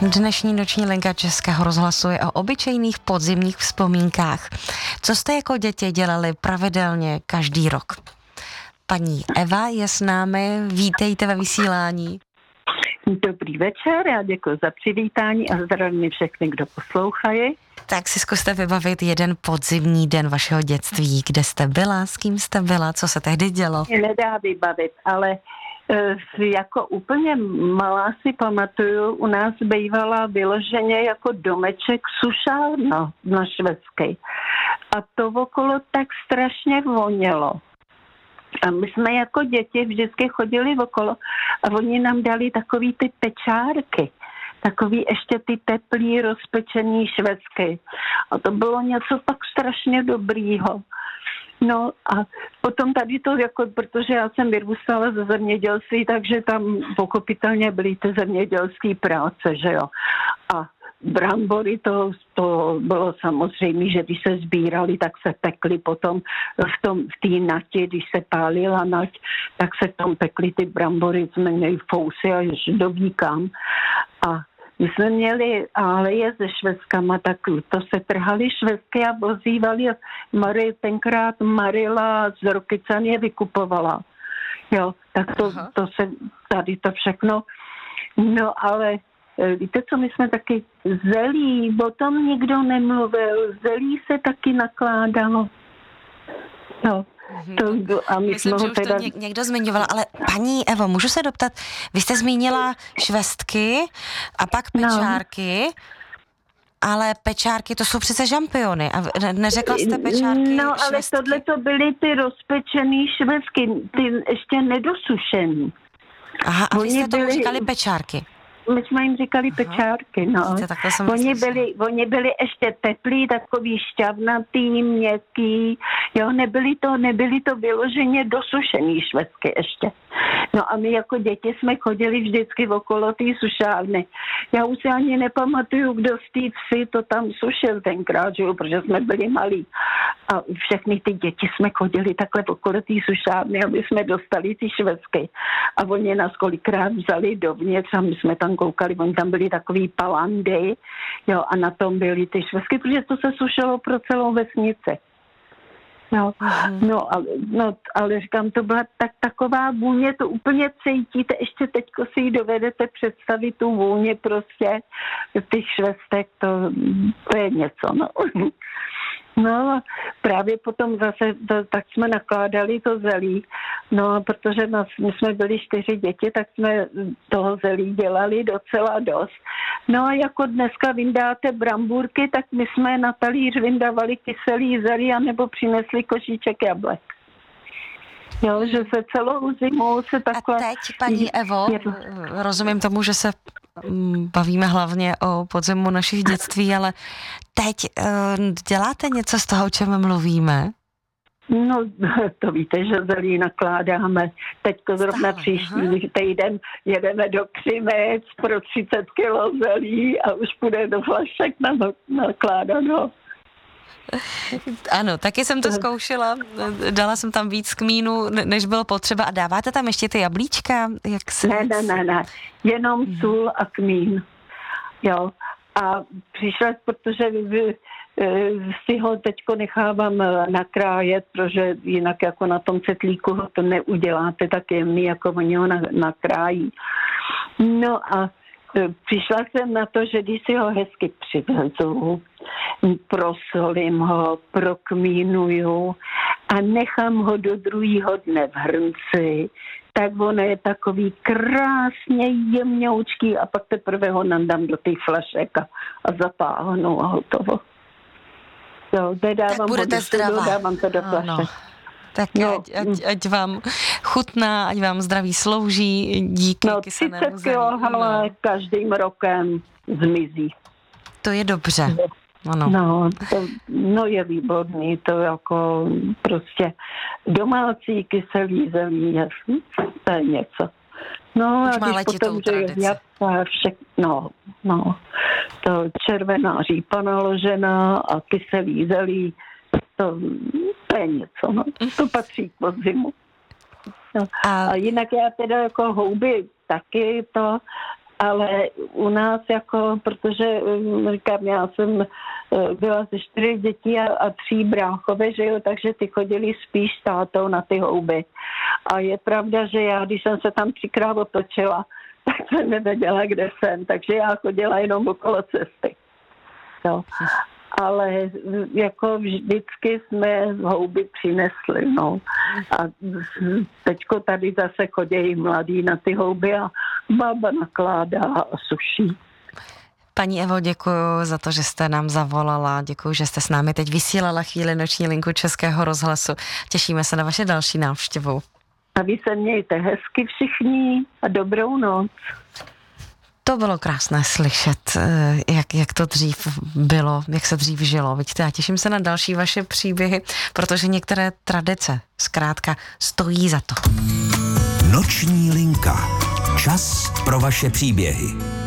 Dnešní noční linka Českého rozhlasu je o obyčejných podzimních vzpomínkách. Co jste jako děti dělali pravidelně každý rok? Paní Eva je s námi, vítejte ve vysílání. Dobrý večer, já děkuji za přivítání a zdravím všechny, kdo poslouchají. Tak si zkuste vybavit jeden podzimní den vašeho dětství. Kde jste byla, s kým jste byla, co se tehdy dělo? Nedá vybavit, ale jako úplně malá si pamatuju, u nás bývala vyloženě jako domeček sušárna na Švédské. A to okolo tak strašně vonělo. A my jsme jako děti vždycky chodili okolo a oni nám dali takový ty pečárky. Takový ještě ty teplý, rozpečený švédské. A to bylo něco tak strašně dobrýho. No a potom tady to, jako, protože já jsem vyrůstala ze zemědělství, takže tam pochopitelně byly ty zemědělské práce, že jo. A brambory, to bylo samozřejmě, že když se sbírali, tak se pekly potom v té natě, když se pálila nať, tak se tam pekly ty brambory, jsme měli fousy až do víkám. A my jsme měli aleje se švestkama, tak to se trhali švestky a vozívali. Tenkrát Marila z Rokycan je vykupovala. Jo, tak to se tady to všechno. No ale víte co, my jsme taky zelí, o tom nikdo nemluvil. Zelí se taky nakládalo. No. A myslím, že už to někdo zmiňoval, ale paní Evo, můžu se doptat, vy jste zmínila švestky a pak pečárky, ale pečárky to jsou přece žampiony a neřekla jste pečárky No, ale švestky? tohle to byly ty rozpečený švestky, ty ještě nedosušený. Aha, a vy jste tomu říkali pečárky? My jsme jim říkali pečárky, no. Oni byli ještě teplí, takový šťavnatý, měkký, jo, nebyly to vyloženě dosušený švestky ještě. No a my jako děti jsme chodili vždycky okolo té sušárny. Já už si ani nepamatuju, kdo z té vsi to tam sušil tenkrát, že jo, protože jsme byli malí. A všechny ty děti jsme chodili takhle okolo té sušárny, aby jsme dostali ty švestky. A oni nás kolikrát vzali dovnitř a my jsme tam koukali, oni tam byli takový palandy, jo, a na tom byly ty švestky, protože to se sušilo pro celou vesnici. Ale říkám, to byla taková vůně, to úplně cítíte, ještě teďko si ji dovedete představit, tu vůně prostě, těch švestek, to je něco, no. No právě potom zase, tak jsme nakládali to zelí, no protože my jsme byli 4 děti, tak jsme toho zelí dělali docela dost. No a jako dneska vyndáte brambůrky, tak my jsme na talíř vyndávali kyselý zelí anebo přinesli košíček jablek. Jo, že se celou zimu se takhle... A teď, paní Evo, rozumím tomu, že se bavíme hlavně o podzimu našich dětství, ale teď děláte něco z toho, o čem mluvíme? No, to víte, že zelí nakládáme. Teďko zrovna příští týden jedeme do Křimec pro 30 kilo zelí a už půjde do flašek nakládat ho. Ano, taky jsem to zkoušela, dala jsem tam víc kmínu, než bylo potřeba. A dáváte tam ještě ty jablíčka? Ne, jenom sůl a kmín. Jo. A přišla, protože si ho teďko nechávám nakrájet, protože jinak jako na tom cetlíku ho to neuděláte tak jemný, jako oni ho nakrájí. No a přišla jsem na to, že když si ho hezky přivezu, prosolím ho, prokmínuju a nechám ho do druhého dne v hrnci, tak on je takový krásně jemňoučký a pak teprve ho nandám do těch flašek a zapáhnu a hotovo. Jo, tak budete zdravá. Dávám to do flašek. No. Tak ať vám chutná, ať vám zdraví slouží, díky kyselnému zelí. 30 kilo každým rokem zmizí. To je dobře. Ano. No je výborný, to jako prostě domácí kyselý zelí, to je něco. No už a má letitou tradici. To červená řípa naložená a kyselý zelí, to je něco, no. To patří k podzimu. No. A jinak já teda jako houby taky to, Ale u nás jako, protože říkám, já jsem byla ze 4 dětí a 3 bráchové, že jo, takže ty chodili spíš s tátou na ty houby. A je pravda, že já, když jsem se tam 3krát otočila, tak jsem nevěděla, kde jsem, takže já chodila jenom okolo cesty. No. Ale jako vždycky jsme houby přinesli, no. A teďko tady zase chodějí mladí na ty houby a bába nakládá a suší. Paní Evo, děkuji za to, že jste nám zavolala, děkuji, že jste s námi teď vysílala chvíli noční linku Českého rozhlasu. Těšíme se na vaše další návštěvu. A vy se mějte hezky všichni a dobrou noc. To bylo krásné slyšet, jak to dřív bylo, jak se dřív žilo. Vidíte, já těším se na další vaše příběhy, protože některé tradice zkrátka stojí za to. Noční linka. Čas pro vaše příběhy.